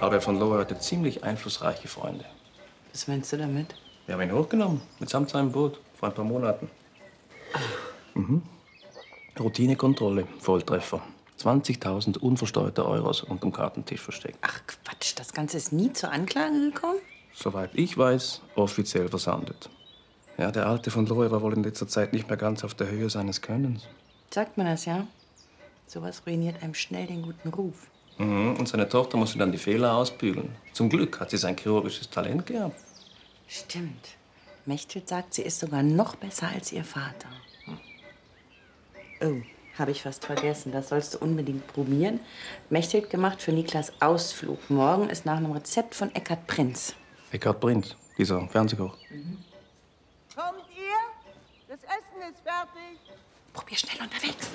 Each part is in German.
Albert von Lohe hatte ziemlich einflussreiche Freunde. Was meinst du damit? Wir haben ihn hochgenommen, mitsamt seinem Boot, vor ein paar Monaten. Routinekontrolle, Volltreffer. 20.000 unversteuerte Euros unterm Kartentisch versteckt. Ach Quatsch, das Ganze ist nie zur Anklage gekommen? Soweit ich weiß, offiziell versandet. Ja, der Alte von Lohe war wohl in letzter Zeit nicht mehr ganz auf der Höhe seines Könnens. Sagt man das, ja? Sowas ruiniert einem schnell den guten Ruf. Und seine Tochter musste dann die Fehler ausbügeln. Zum Glück hat sie sein chirurgisches Talent gehabt. Stimmt. Mechthild sagt, sie ist sogar noch besser als ihr Vater. Oh, habe ich fast vergessen. Das sollst du unbedingt probieren. Mechthild gemacht für Niklas Ausflug. Morgen ist nach einem Rezept von Eckhard Prinz. Eckhard Prinz, dieser Fernsehkoch. Kommt ihr? Das Essen ist fertig. Probier schnell unterwegs.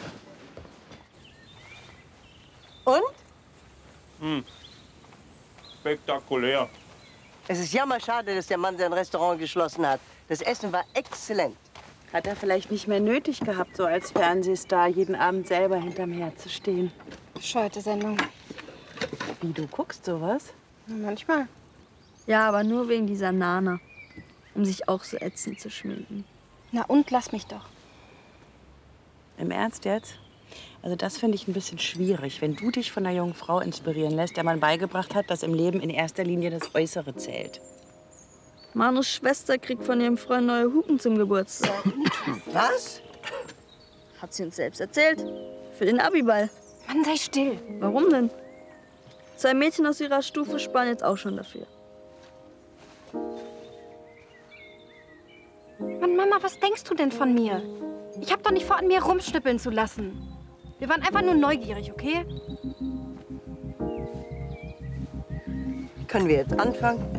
Und? Spektakulär. Es ist jammerschade, dass der Mann sein Restaurant geschlossen hat. Das Essen war exzellent. Hat er vielleicht nicht mehr nötig gehabt, so als Fernsehstar jeden Abend selber hinterm Herd zu stehen? Bescheuerte Sendung. Wie, du guckst sowas? Manchmal. Ja, aber nur wegen dieser Nana. Um sich auch so ätzend zu schminken. Na und, lass mich doch. Im Ernst jetzt? Also das finde ich ein bisschen schwierig, wenn du dich von einer jungen Frau inspirieren lässt, der man beigebracht hat, dass im Leben in erster Linie das Äußere zählt. Manus Schwester kriegt von ihrem Freund neue Hupen zum Geburtstag. Was? Hat sie uns selbst erzählt. Für den Abiball. Mann, sei still. Warum denn? 2 Mädchen aus ihrer Stufe sparen jetzt auch schon dafür. Mann, Mama, was denkst du denn von mir? Ich hab doch nicht vor, an mir rumschnippeln zu lassen. Wir waren einfach nur neugierig, okay? Können wir jetzt anfangen?